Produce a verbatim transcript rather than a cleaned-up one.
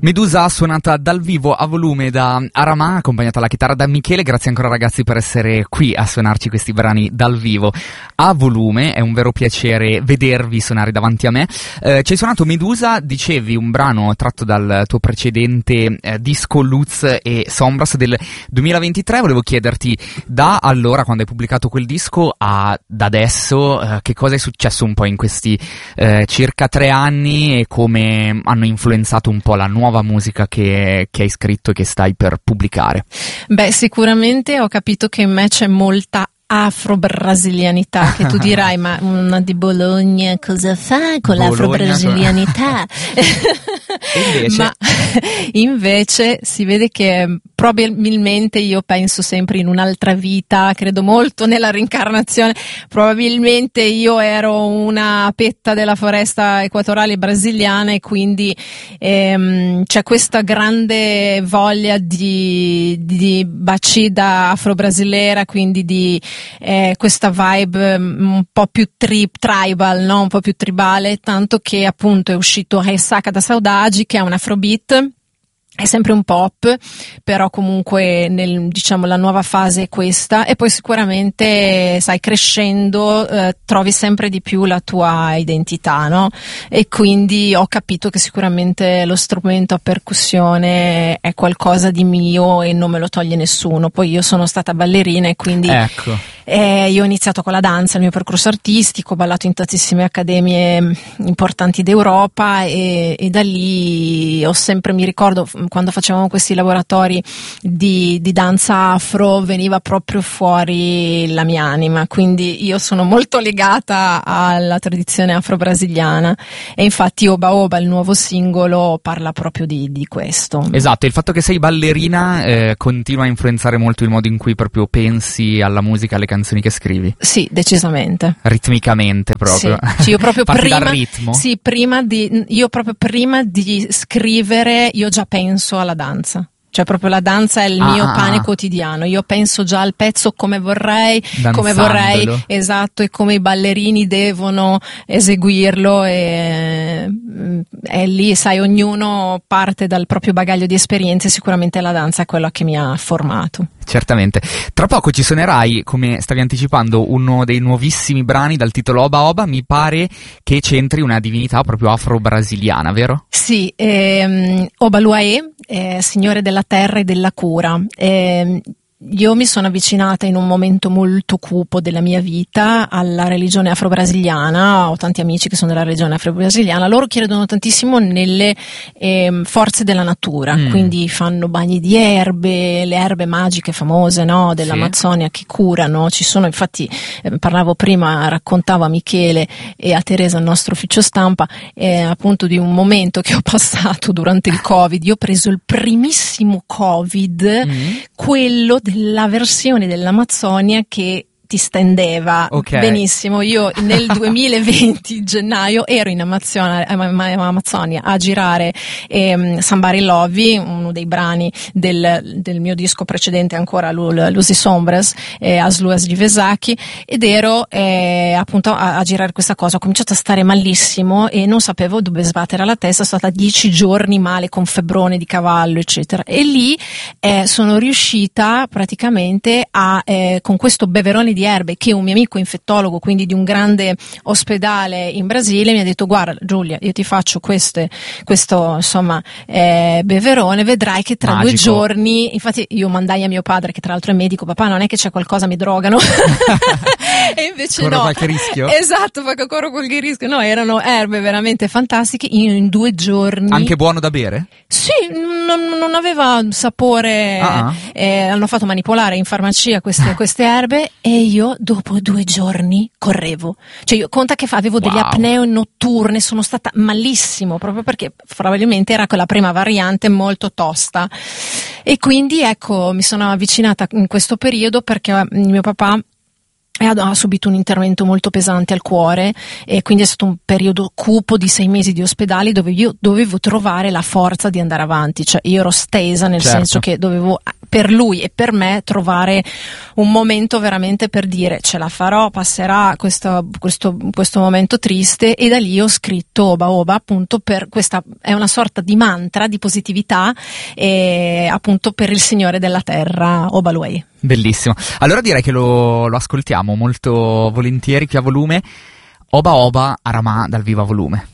Medusa suonata dal vivo a volume da Aramà, accompagnata alla chitarra da Michele. Grazie ancora ragazzi per essere qui a suonarci questi brani dal vivo a volume, è un vero piacere vedervi suonare davanti a me. Eh, ci hai suonato Medusa, dicevi un brano tratto dal tuo precedente eh, disco Luz e Sombras del duemilaventitré. Volevo chiederti, da allora, quando hai pubblicato quel disco, a da adesso, eh, che cosa è successo un po' in questi eh, circa tre anni e come hanno influenzato un po' la nuova musica che, che hai scritto e che stai per pubblicare? Beh, sicuramente ho capito che in me c'è molta afro-brasilianità, che tu dirai, ma una di Bologna cosa fa con Bologna, l'afro-brasilianità? Invece? Ma invece si vede che probabilmente, io penso sempre in un'altra vita, credo molto nella reincarnazione, probabilmente io ero una petta della foresta equatoriale brasiliana e quindi ehm, c'è questa grande voglia di, di bacida afro-brasilera, quindi di eh, questa vibe un po' più tri- tribal, no? Un po' più tribale, tanto che appunto è uscito Ressaca da Saudade, che è un afrobeat. È sempre un pop, però comunque nel, diciamo la nuova fase è questa, e poi sicuramente sai, crescendo eh, trovi sempre di più la tua identità, no? E quindi ho capito che sicuramente lo strumento a percussione è qualcosa di mio e non me lo toglie nessuno. Poi io sono stata ballerina e quindi ecco. eh, io ho iniziato con la danza, il mio percorso artistico, ho ballato in tantissime accademie importanti d'Europa e, e da lì ho sempre, mi ricordo quando facevamo questi laboratori di, di danza afro, veniva proprio fuori la mia anima, quindi io sono molto legata alla tradizione afro-brasiliana e infatti Oba Oba, il nuovo singolo, parla proprio di, di questo. Esatto, il fatto che sei ballerina eh, continua a influenzare molto il modo in cui proprio pensi alla musica, alle canzoni che scrivi. Sì, decisamente. Ritmicamente proprio. Sì, sì, io proprio Parti prima, dal ritmo? Sì, prima di, io proprio prima di scrivere, io già penso alla danza. Cioè proprio la danza è il ah, mio ah, pane ah. quotidiano, io penso già al pezzo come vorrei, Danzandolo. come vorrei, esatto, e come i ballerini devono eseguirlo, e è lì, sai, ognuno parte dal proprio bagaglio di esperienze, sicuramente la danza è quella che mi ha formato. Certamente. Tra poco ci suonerai, come stavi anticipando, uno dei nuovissimi brani dal titolo Oba Oba. Mi pare che c'entri una divinità proprio afro-brasiliana, vero? Sì, ehm, Oba Luae, eh, signore della terra e della cura. Eh, io mi sono avvicinata in un momento molto cupo della mia vita alla religione afro-brasiliana, ho tanti amici che sono della religione afro-brasiliana, loro credono tantissimo nelle eh, forze della natura, mm. quindi fanno bagni di erbe, le erbe magiche famose, no, dell'Amazzonia, sì, che curano. Ci sono, infatti eh, parlavo prima, raccontavo a Michele e a Teresa, il nostro ufficio stampa, eh, appunto di un momento che ho passato durante il Covid. Io ho preso il primissimo Covid, mm. quello della versione dell'Amazzonia che ti stendeva, okay, benissimo. Io nel duemilaventi gennaio ero in Amazzonia, Amazzonia a girare ehm, Somebody Love You, uno dei brani del, del mio disco precedente ancora, Luz e Sombras, eh, As Luas di Vesacchi, ed ero eh, appunto a, a girare questa cosa. Ho cominciato a stare malissimo e non sapevo dove sbattere la testa, sono stata dieci giorni male con febbrone di cavallo eccetera, e lì eh, sono riuscita praticamente a eh, con questo beverone di erbe che un mio amico infettologo, quindi di un grande ospedale in Brasile, mi ha detto: guarda Giulia, io ti faccio queste, questo insomma eh, beverone, vedrai che tra Magico. due giorni, infatti io mandai a mio padre, che tra l'altro è medico: papà, non è che c'è qualcosa, mi drogano? E invece corro no, qualche rischio? Esatto, corro qualche rischio. No, erano erbe veramente fantastiche. Io in due giorni. Anche buono da bere? Sì, non, non aveva sapore. Ah. Eh, hanno fatto manipolare in farmacia queste, queste erbe e io dopo due giorni correvo. Cioè io conta che avevo delle wow. apnee notturne, sono stata malissimo proprio perché probabilmente era quella prima variante molto tosta. E quindi ecco, mi sono avvicinata in questo periodo perché mio papà ha subito un intervento molto pesante al cuore e quindi è stato un periodo cupo di sei mesi di ospedali dove io dovevo trovare la forza di andare avanti, cioè io ero stesa nel certo. senso che dovevo per lui e per me trovare un momento veramente per dire ce la farò, passerà questo, questo, questo momento triste, e da lì ho scritto Oba Oba, appunto per questa, è una sorta di mantra di positività, e appunto per il Signore della Terra, Obaluaye. Bellissimo, allora direi che lo, lo ascoltiamo molto volentieri qui a Volume. Oba Oba Aramà dal vivo a Volume.